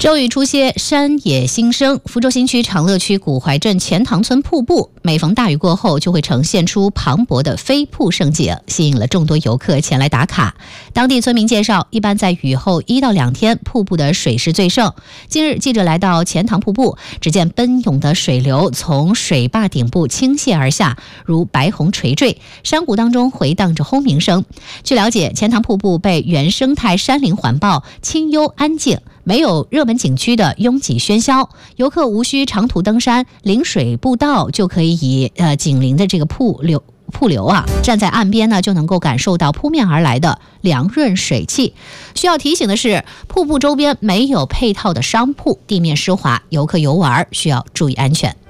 骤雨初歇，山野新生。福州新区长乐区古槐镇钱塘村瀑布，每逢大雨过后，就会呈现出磅礴的飞瀑盛景，吸引了众多游客前来打卡。当地村民介绍，一般在雨后1到2天，瀑布的水势最盛。近日，记者来到钱塘瀑布，只见奔涌的水流从水坝顶部倾泻而下，如白虹垂坠，山谷当中回荡着轰鸣声。据了解，钱塘瀑布被原生态山林环抱，清幽安静，没有热门景区的拥挤喧嚣，游客无需长途登山，临水步道就可以以紧邻的这个瀑流站在岸边呢，就能够感受到扑面而来的凉润水汽。需要提醒的是，瀑布周边没有配套的商铺，地面湿滑，游客游玩需要注意安全。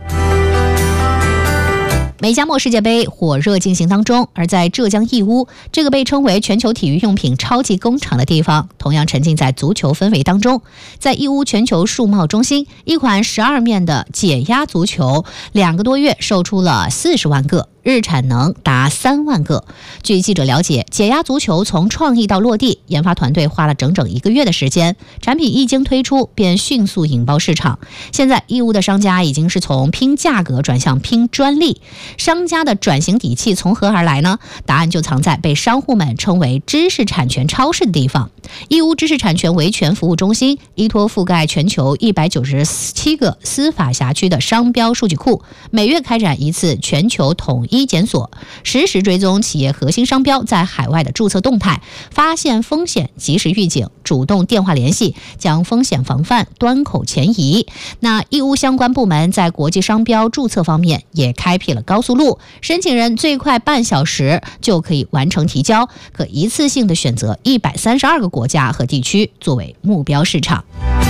美加墨世界杯火热进行当中，而在浙江义乌，这个被称为全球体育用品超级工厂的地方，同样沉浸在足球氛围当中。在义乌全球数贸中心，一款12面的解压足球2个多月售出了40万个，日产能达3万个。据记者了解，解压足球从创意到落地，研发团队花了整整1个月的时间，产品一经推出便迅速引爆市场。现在义乌的商家已经是从拼价格转向拼专利，商家的转型底气从何而来呢？答案就藏在被商户们称为知识产权超市的地方。义乌知识产权维权服务中心依托覆盖全球197个司法辖区的商标数据库，每月开展一次全球统一检索，实时追踪企业核心商标在海外的注册动态，发现风险及时预警，主动电话联系，将风险防范端口前移。那义乌相关部门在国际商标注册方面也开辟了高速路，申请人最快半小时就可以完成提交，可一次性的选择132个国家和地区作为目标市场。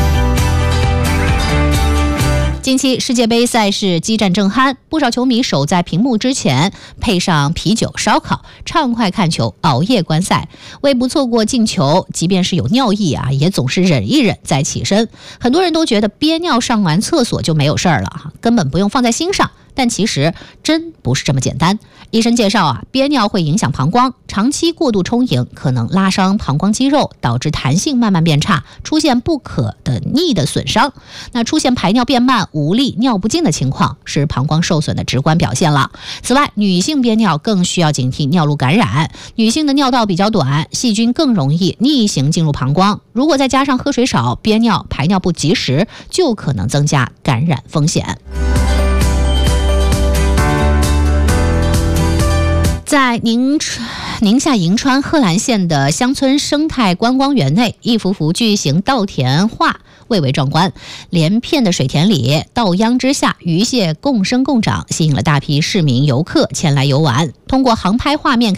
近期世界杯赛事激战正酣，不少球迷守在屏幕之前，配上啤酒、烧烤，畅快看球，熬夜观赛。为不错过进球，即便是有尿意也总是忍一忍再起身。很多人都觉得憋尿上完厕所就没有事儿了，根本不用放在心上。但其实真不是这么简单。医生介绍憋尿会影响膀胱，长期过度充盈可能拉伤膀胱肌肉，导致弹性慢慢变差，出现不可逆的损伤。那出现排尿变慢、无力、尿不尽的情况，是膀胱受损的直观表现了。此外，女性憋尿更需要警惕尿路感染。女性的尿道比较短，细菌更容易逆行进入膀胱，如果再加上喝水少、憋尿、排尿不及时，就可能增加感染风险。在宁夏银川贺兰县的乡村生态观光园内，一幅幅巨型稻田画蔚为壮观，连片的水田里，稻秧之下，鱼蟹共生共长，吸引了大批市民游客前来游玩。通过航拍画面